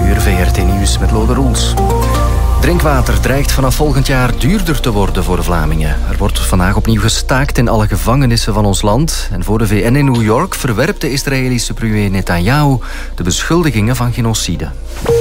uur VRT Nieuws met Lode Roels. Drinkwater dreigt vanaf volgend jaar duurder te worden voor de Vlamingen. Er wordt vandaag opnieuw gestaakt in alle gevangenissen van ons land. En voor de VN in New York verwerpt de Israëlische premier Netanyahu de beschuldigingen van genocide.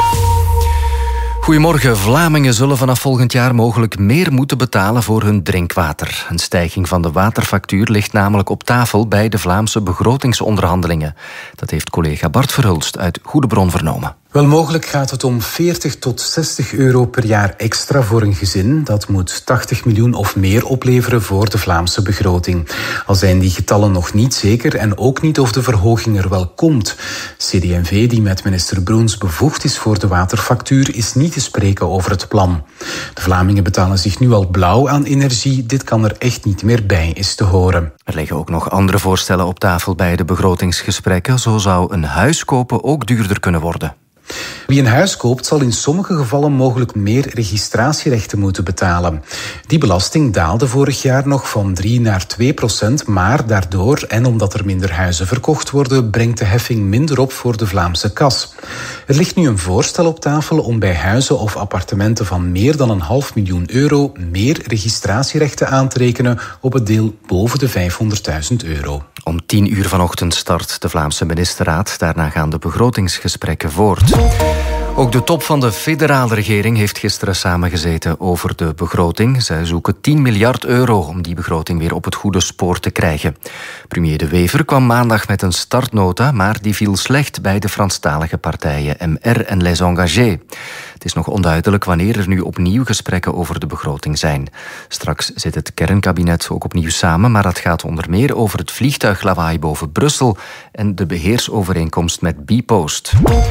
Goedemorgen. Vlamingen zullen vanaf volgend jaar mogelijk meer moeten betalen voor hun drinkwater. Een stijging van de waterfactuur ligt namelijk op tafel bij de Vlaamse begrotingsonderhandelingen. Dat heeft collega Bart Verhulst uit Goede Bron vernomen. Wel, mogelijk gaat het om 40 tot 60 euro per jaar extra voor een gezin. Dat moet 80 miljoen of meer opleveren voor de Vlaamse begroting. Al zijn die getallen nog niet zeker en ook niet of de verhoging er wel komt. CD&V, die met minister Broens bevoegd is voor de waterfactuur, is niet te spreken over het plan. De Vlamingen betalen zich nu al blauw aan energie. Dit kan er echt niet meer bij, is te horen. Er liggen ook nog andere voorstellen op tafel bij de begrotingsgesprekken. Zo zou een huis kopen ook duurder kunnen worden. Wie een huis koopt zal in sommige gevallen mogelijk meer registratierechten moeten betalen. Die belasting daalde vorig jaar nog van 3 naar 2%, maar daardoor en omdat er minder huizen verkocht worden, brengt de heffing minder op voor de Vlaamse kas. Er ligt nu een voorstel op tafel om bij huizen of appartementen van meer dan €500.000 meer registratierechten aan te rekenen op het deel boven de €500.000. Om 10 uur vanochtend start de Vlaamse ministerraad. Daarna gaan de begrotingsgesprekken voort. Ook de top van de federale regering heeft gisteren samengezeten over de begroting. Zij zoeken 10 miljard euro om die begroting weer op het goede spoor te krijgen. Premier De Wever kwam maandag met een startnota, maar die viel slecht bij de Franstalige partijen MR en Les Engagés. Het is nog onduidelijk wanneer er nu opnieuw gesprekken over de begroting zijn. Straks zit het kernkabinet ook opnieuw samen, maar dat gaat onder meer over het vliegtuiglawaai boven Brussel en de beheersovereenkomst met Bpost.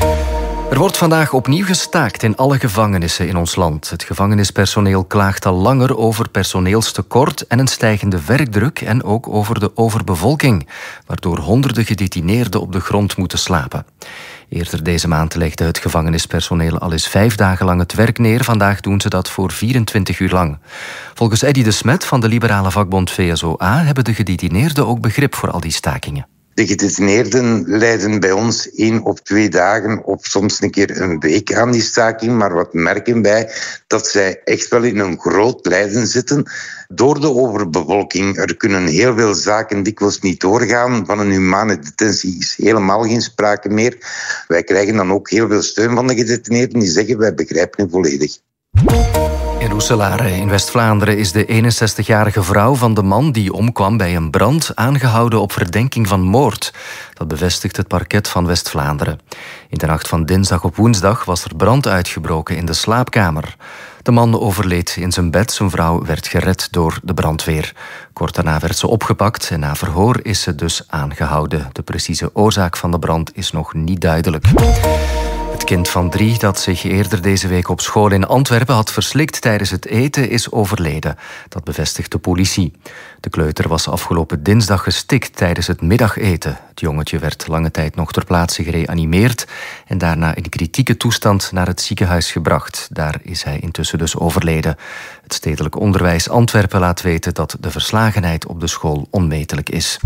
Er wordt vandaag opnieuw gestaakt in alle gevangenissen in ons land. Het gevangenispersoneel klaagt al langer over personeelstekort en een stijgende werkdruk en ook over de overbevolking, waardoor honderden gedetineerden op de grond moeten slapen. Eerder deze maand legde het gevangenispersoneel al eens 5 dagen lang het werk neer. Vandaag doen ze dat voor 24 uur lang. Volgens Eddy de Smet van de liberale vakbond VSOA hebben de gedetineerden ook begrip voor al die stakingen. De gedetineerden lijden bij ons 1 of 2 dagen of soms een keer een week aan die staking. Maar wat merken wij? Dat zij echt wel in een groot lijden zitten door de overbevolking. Er kunnen heel veel zaken dikwijls niet doorgaan. Van een humane detentie is helemaal geen sprake meer. Wij krijgen dan ook heel veel steun van de gedetineerden die zeggen wij begrijpen u volledig. In Roeselare in West-Vlaanderen is de 61-jarige vrouw van de man die omkwam bij een brand aangehouden op verdenking van moord. Dat bevestigt het parket van West-Vlaanderen. In de nacht van dinsdag op woensdag was er brand uitgebroken in de slaapkamer. De man overleed in zijn bed, zijn vrouw werd gered door de brandweer. Kort daarna werd ze opgepakt en na verhoor is ze dus aangehouden. De precieze oorzaak van de brand is nog niet duidelijk. Het kind van 3 dat zich eerder deze week op school in Antwerpen had verslikt tijdens het eten is overleden. Dat bevestigt de politie. De kleuter was afgelopen dinsdag gestikt tijdens het middageten. Het jongetje werd lange tijd nog ter plaatse gereanimeerd en daarna in kritieke toestand naar het ziekenhuis gebracht. Daar is hij intussen dus overleden. Het stedelijk onderwijs Antwerpen laat weten dat de verslagenheid op de school onmetelijk is.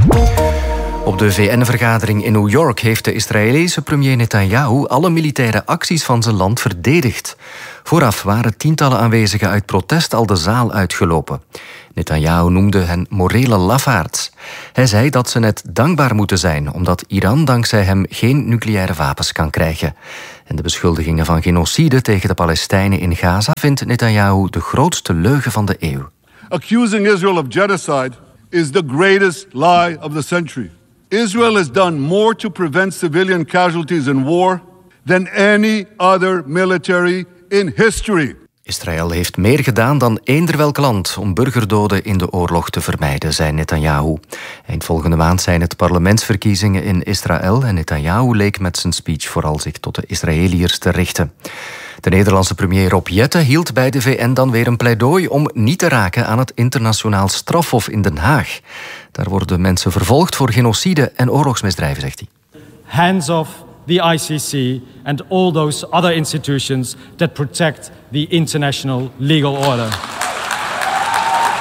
Op de VN-vergadering in New York heeft de Israëlische premier Netanyahu alle militaire acties van zijn land verdedigd. Vooraf waren tientallen aanwezigen uit protest al de zaal uitgelopen. Netanyahu noemde hen morele lafaards. Hij zei dat ze net dankbaar moeten zijn, omdat Iran dankzij hem geen nucleaire wapens kan krijgen. En de beschuldigingen van genocide tegen de Palestijnen in Gaza vindt Netanyahu de grootste leugen van de eeuw. Accusing Israel of genocide is the greatest lie of the century. Israel has done more to prevent civilian casualties in war than any other military in history. Israël heeft meer gedaan dan eender welk land om burgerdoden in de oorlog te vermijden, zei Netanyahu. Eind volgende maand zijn het parlementsverkiezingen in Israël en Netanyahu leek met zijn speech vooral zich tot de Israëliërs te richten. De Nederlandse premier Rob Jetten hield bij de VN dan weer een pleidooi om niet te raken aan het internationaal strafhof in Den Haag. Daar worden mensen vervolgd voor genocide en oorlogsmisdrijven, zegt hij. Hands off the ICC and all those other institutions that protect the international legal order. En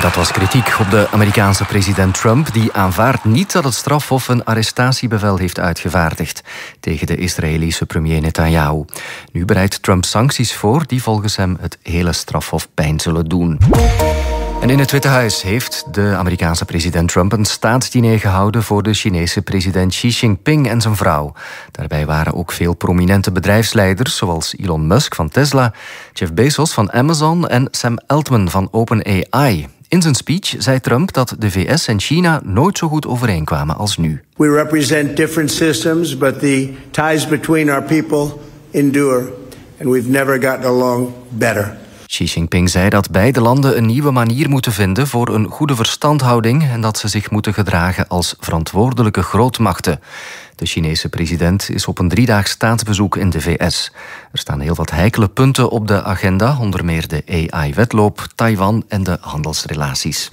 Dat was kritiek op de Amerikaanse president Trump. Die aanvaardt niet dat het strafhof een arrestatiebevel heeft uitgevaardigd tegen de Israëlische premier Netanyahu. Nu bereidt Trump sancties voor die volgens hem het hele strafhof pijn zullen doen. En in het Witte Huis heeft de Amerikaanse president Trump een staatsdiner gehouden voor de Chinese president Xi Jinping en zijn vrouw. Daarbij waren ook veel prominente bedrijfsleiders, zoals Elon Musk van Tesla, Jeff Bezos van Amazon en Sam Altman van OpenAI. In zijn speech zei Trump dat de VS en China nooit zo goed overeenkwamen als nu. We represent different systems, but the ties between our people endure, and we've never gotten along better. Xi Jinping zei dat beide landen een nieuwe manier moeten vinden voor een goede verstandhouding en dat ze zich moeten gedragen als verantwoordelijke grootmachten. De Chinese president is op een 3-daags staatsbezoek in de VS. Er staan heel wat heikele punten op de agenda, onder meer de AI-wetloop, Taiwan en de handelsrelaties.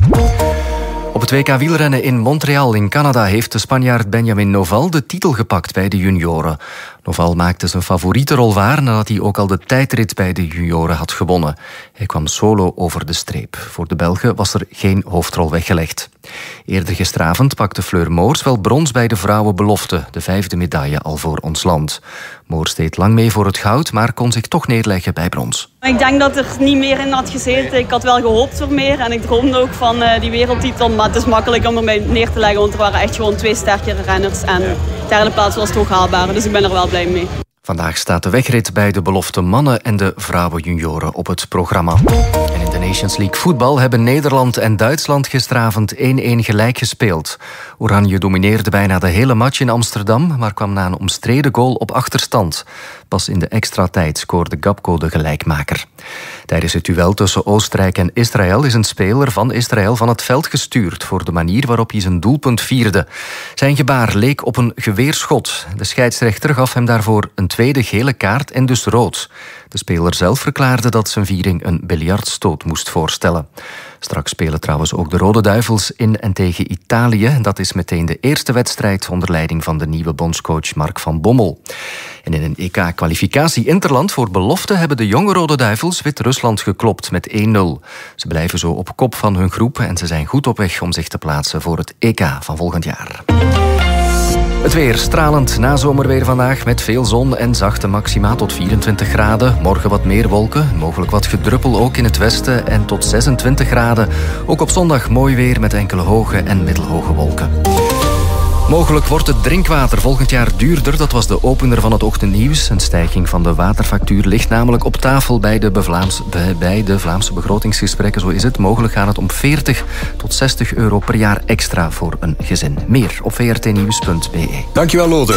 Op het WK wielrennen in Montreal in Canada heeft de Spanjaard Benjamin Noval de titel gepakt bij de junioren. Noval maakte zijn favoriete rol waar nadat hij ook al de tijdrit bij de junioren had gewonnen. Hij kwam solo over de streep. Voor de Belgen was er geen hoofdrol weggelegd. Eerder gisteravond pakte Fleur Moors wel brons bij de vrouwenbelofte, de 5e medaille al voor ons land. Moors deed lang mee voor het goud, maar kon zich toch neerleggen bij brons. Ik denk dat er niet meer in had gezeten. Ik had wel gehoopt voor meer en ik droomde ook van die wereldtitel. Maar het is makkelijk om erbij neer te leggen, want er waren echt gewoon 2 sterkere renners. En de derde plaats was toch haalbaar, dus ik ben er wel blij mee. Vandaag staat de wegrit bij de belofte mannen en de vrouwenjunioren op het programma. En in de Nations League voetbal hebben Nederland en Duitsland gisteravond 1-1 gelijk gespeeld. Oranje domineerde bijna de hele match in Amsterdam, maar kwam na een omstreden goal op achterstand. Pas in de extra tijd scoorde Gapko de gelijkmaker. Tijdens het duel tussen Oostenrijk en Israël is een speler van Israël van het veld gestuurd voor de manier waarop hij zijn doelpunt vierde. Zijn gebaar leek op een geweerschot. De scheidsrechter gaf hem daarvoor een tweede gele kaart en dus rood. De speler zelf verklaarde dat zijn viering een biljartstoot moest voorstellen. Straks spelen trouwens ook de Rode Duivels in en tegen Italië. Dat is meteen de eerste wedstrijd onder leiding van de nieuwe bondscoach Mark van Bommel. En in een EK-kwalificatie interland voor belofte hebben de jonge Rode Duivels Wit-Rusland geklopt met 1-0. Ze blijven zo op kop van hun groep en ze zijn goed op weg om zich te plaatsen voor het EK van volgend jaar. Het weer stralend nazomerweer vandaag met veel zon en zachte maxima tot 24 graden. Morgen wat meer wolken, mogelijk wat gedruppel ook in het westen en tot 26 graden. Ook op zondag mooi weer met enkele hoge en middelhoge wolken. Mogelijk wordt het drinkwater volgend jaar duurder. Dat was de opener van het ochtendnieuws. Een stijging van de waterfactuur ligt namelijk op tafel bij de Vlaamse begrotingsgesprekken. Zo is het. Mogelijk gaat het om 40 tot 60 euro per jaar extra voor een gezin. Meer op vrtnieuws.be. Dankjewel, Lode.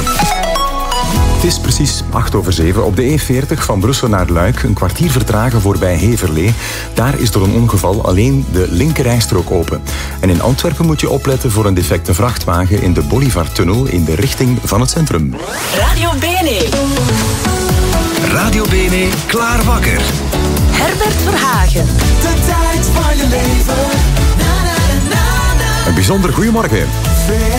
Het is precies 7:08 op de E40 van Brussel naar Luik. Een kwartier vertragen voorbij Heverlee. Daar is door een ongeval alleen de linkerrijstrook open. En in Antwerpen moet je opletten voor een defecte vrachtwagen in de Bolivartunnel in de richting van het centrum. Radio BNE. Radio BNE, klaar wakker. Herbert Verhagen. De tijd van je leven. Een bijzonder goedemorgen.